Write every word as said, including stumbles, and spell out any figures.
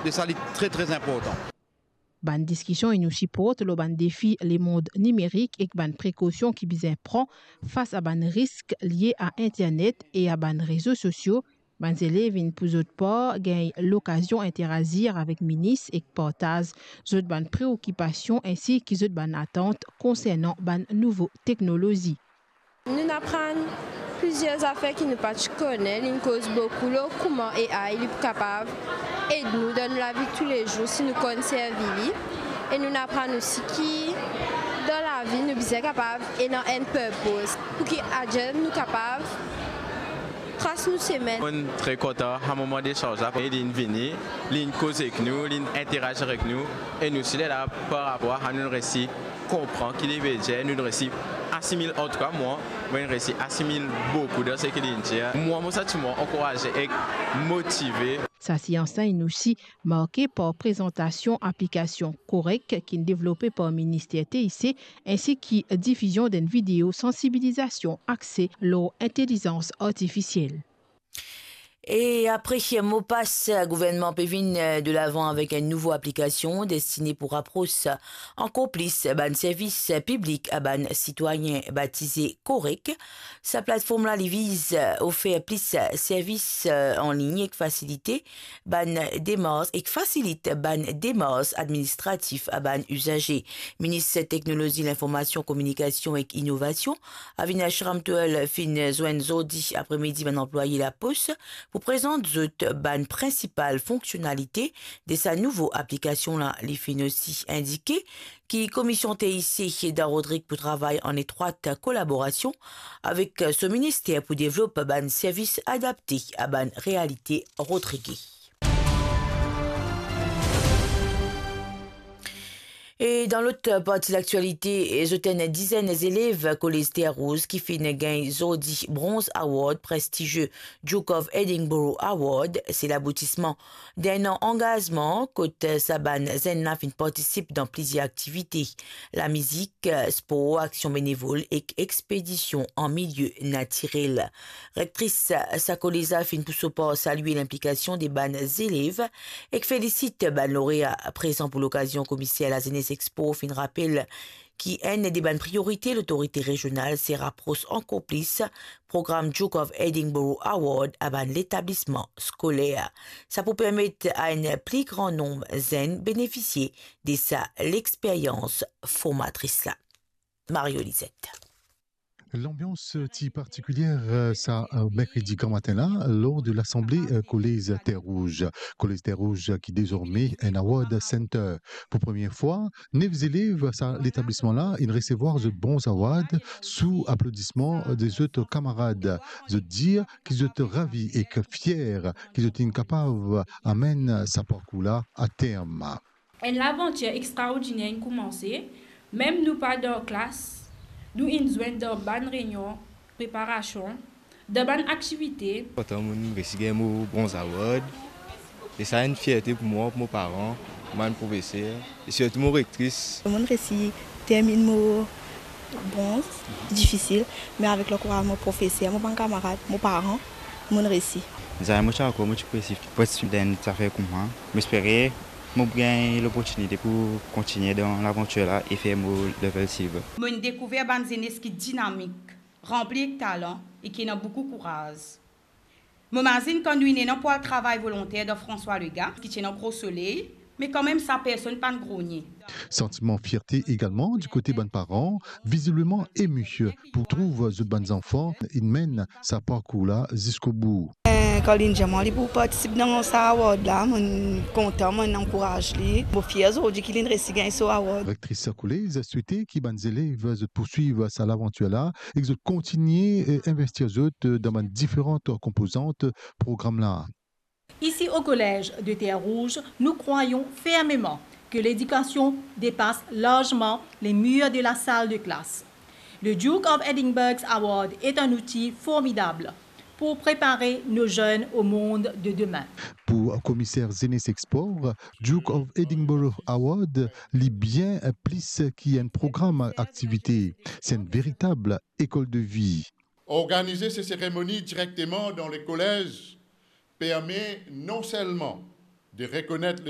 de ça, c'est très très important. Ban discussion et nous supporte le ban défi les mondes numériques et ban précaution qui bien prend face à ban risques liés à internet et à ban réseaux sociaux. Ban élèves in pour autre part gagnent l'occasion d'interagir avec ministres et partagent autres ban préoccupations ainsi que autres ban attentes concernant ban nouvelles technologies. Nous apprenons plusieurs affaires qui nous pas connaissent, ils causent beaucoup là, comment A I est capable et nous donne la vie tous les jours si nous conservons et nous apprenons aussi qui dans la vie nous sommes capables et dans un purpose pour qui agir nous capables trace nous semaine. On est très content à un moment d'échange après il venir, il cause avec nous, il interagit avec nous et nous sommes là par rapport à nous récit comprendre qu'il est végé, nous récit assimile en tout cas moi, moi récit assimile beaucoup de ce qu'il dit. Moi mon sentiment encouragé et motivé. Sa science est aussi marquée par présentation application correcte qui est développée par le ministère T I C ainsi que diffusion d'une vidéo sensibilisation axée sur l'intelligence artificielle. Et après Mopass, le gouvernement pévine de l'avant avec une nouvelle application destinée pour approcher en complice ban service public à ban citoyen baptisé Correct. Sa plateforme là vise à offrir plus services en ligne et faciliter ban démarches et facilite ban démarches administratifs à ban usagers. Ministre Technologie, l'Information, Communication et Innovation, Avinash Ramtuel fin zoen zodi après-midi ban employé la poste pour présenter la ban principale fonctionnalité de sa nouvelle application là, les fin aussi indiqué qui commission T I C d'un Rodrigue pour travailler en étroite collaboration avec ce ministère pour développer ban service adapté à ban réalité Rodrigue. Et dans l'autre partie de l'actualité, je une dizaine d'élèves collège Terre Rouge qui fin gain Zodi Bronze Award prestigieux Duke of Edinburgh Award. C'est l'aboutissement d'un an engagement côté Saban Zenna fin participe dans plusieurs activités. La musique, sport, action bénévole et expédition en milieu naturel. Rectrice Sakoleza fin pour support saluer l'implication des ban élèves et félicite ban lauréat présent pour l'occasion commissaire à la Zénès Expo fin rappel qui est une des bonnes priorités l'autorité régionale s'est rapproche en complice programme Duke of Edinburgh Award à ban l'établissement scolaire. Ça peut permettre à un plus grand nombre zen bénéficier de sa l'expérience formatrice là. Mario Lisette. L'ambiance si particulière, ça, mercredi quand matin là, lors de l'Assemblée Collège Terre Rouge. Collège Terre Rouge qui désormais est un award center. Pour première fois, neuf élèves à l'établissement là, ils recevoir de bons awards sous applaudissements des autres camarades. Je dire qu'ils sont ravis et que fiers qu'ils sont capables d'amener sa parcours là à terme. Et l'aventure extraordinaire a commencé, même nous pas dans classe. Nous avons besoin de bonnes réunions, préparation, de bonnes activités. Quand on reçoit un bronze award, c'est une fierté pour moi, pour mes parents, pour mon professeur et surtout mon rectrice. Mon récit termine mon bronze, difficile, mais avec le courage de mon professeur, mon camarade, mon parents, mon récit. J'ai moi encore moi précis pour student ça fait comment m'espérer moi gagne l'opportunité pour continuer dans l'aventure là et faire mon level silver. Moi découvert ban jeunesse qui dynamique, rempli de talent et qui a beaucoup de courage. Moi imagine quand nous n'avons pas le travail volontaire de François Lega qui tient un gros soleil, mais quand même sa personne pas de grogner. Sentiment fierté également du côté bonnes parents, visiblement ému pour trouver de bons enfants, il mène sa parcours là jusqu'au bout. Quand il pour participer dans ce award là, je suis content, je suis encouragé, je suis fier aujourd'hui qu'il ait réussi à gagner ce award. Rectrice collège a souhaité que les élèves poursuivent sa aventure là et qu'ils continuent à investir dans différentes composantes programmes là. Ici au collège de Terre Rouge, nous croyons fermement que l'éducation dépasse largement les murs de la salle de classe. Le Duke of Edinburgh Award est un outil formidable pour préparer nos jeunes au monde de demain. Pour le commissaire Zénès Export, Duke of Edinburgh Award lit bien plus qu'un programme activité. C'est une véritable école de vie. Organiser ces cérémonies directement dans les collèges permet non seulement de reconnaître